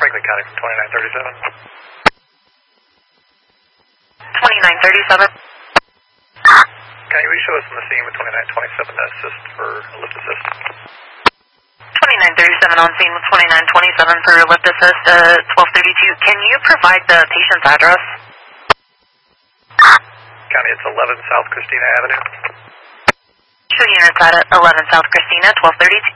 Franklin County from 2937. 2937. Can you show us on the scene with 2927 to assist for a lift assist? 2937 on scene with 2927 for lift assist, 1232. Can you provide the patient's address? County, it's 11 South Christina Avenue. Show units at 11 South Christina, 1232.